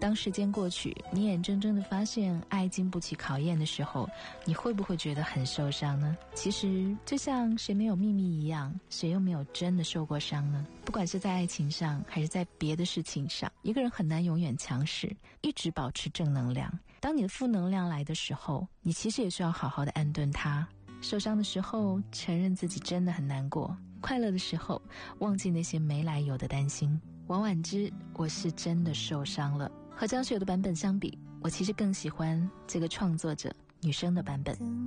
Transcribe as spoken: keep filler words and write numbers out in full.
当时间过去，你眼睁睁地发现爱经不起考验的时候，你会不会觉得很受伤呢？其实就像谁没有秘密一样，谁又没有真的受过伤呢？不管是在爱情上还是在别的事情上，一个人很难永远强势，一直保持正能量。当你的负能量来的时候，你其实也需要好好的安顿它。受伤的时候承认自己真的很难过，快乐的时候忘记那些没来由的担心。王婉之，我是真的受伤了。和张学友的版本相比，我其实更喜欢这个创作者女生的版本。